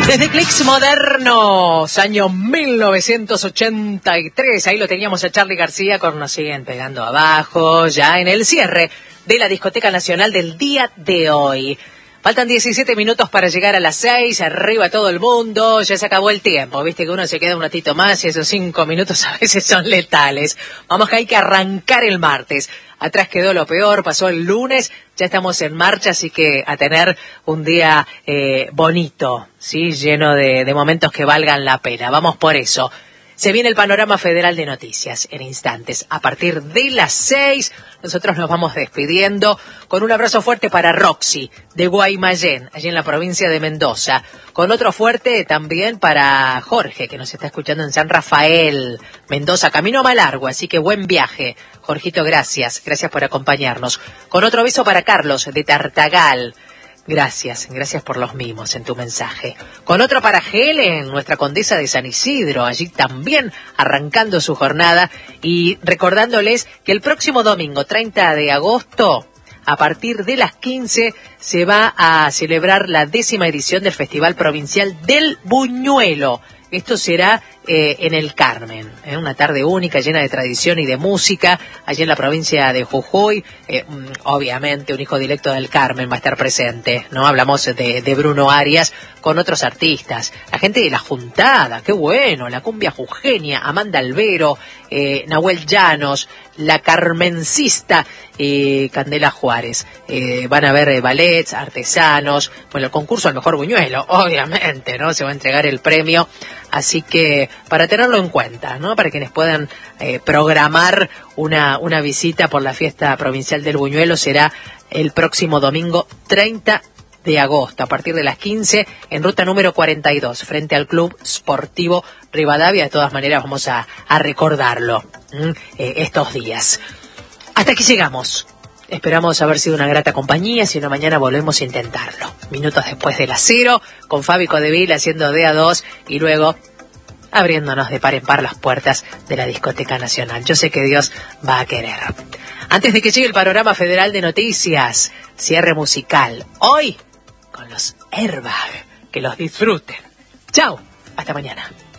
Desde Clicks Modernos, año 1983, ahí lo teníamos a Charly García con Nos Siguen Pegando Abajo, ya en el cierre de la Discoteca Nacional del día de hoy. Faltan 17 minutos para llegar a las 6, arriba todo el mundo, ya se acabó el tiempo, viste que uno se queda un ratito más y esos 5 minutos a veces son letales. Vamos que hay que arrancar el martes. Atrás quedó lo peor, pasó el lunes, ya estamos en marcha, así que a tener un día bonito, ¿sí? Lleno de momentos que valgan la pena. Vamos por eso. Se viene el panorama federal de noticias en instantes. A partir de las 6, nosotros nos vamos despidiendo con un abrazo fuerte para Roxy, de Guaymallén, allí en la provincia de Mendoza. Con otro fuerte también para Jorge, que nos está escuchando en San Rafael, Mendoza, camino más largo, así que buen viaje. Jorgito, gracias por acompañarnos. Con otro beso para Carlos, de Tartagal. Gracias por los mimos en tu mensaje. Con otro para Helen, nuestra condesa de San Isidro, allí también arrancando su jornada y recordándoles que el próximo domingo, 30 de agosto, a partir de las 15, se va a celebrar la 10ª edición del Festival Provincial del Buñuelo. Esto será en el Carmen, una tarde única, llena de tradición y de música, allí en la provincia de Jujuy. Obviamente un hijo directo del Carmen va a estar presente, ¿no? Hablamos de Bruno Arias con otros artistas, la gente de La Juntada, qué bueno, la cumbia jujeña, Amanda Albero, Nahuel Llanos, la Carmencista, Candela Juárez. Van a haber ballets, artesanos, bueno, el concurso al mejor buñuelo, obviamente, ¿no? Se va a entregar el premio, así que para tenerlo en cuenta, ¿no? Para quienes puedan programar una visita por la fiesta provincial del buñuelo, será el próximo domingo 30 de agosto, a partir de las 15, en ruta número 42, frente al Club Sportivo Rivadavia. De todas maneras vamos a recordarlo estos días. Hasta aquí llegamos. Esperamos haber sido una grata compañía, si no mañana volvemos a intentarlo. Minutos después de las 0, con Fabi Codeville haciendo de A2 y luego abriéndonos de par en par las puertas de la Discoteca Nacional. Yo sé que Dios va a querer. Antes de que llegue el panorama federal de noticias, cierre musical. Hoy, con los Airbag. Que los disfruten. Chao. Hasta mañana.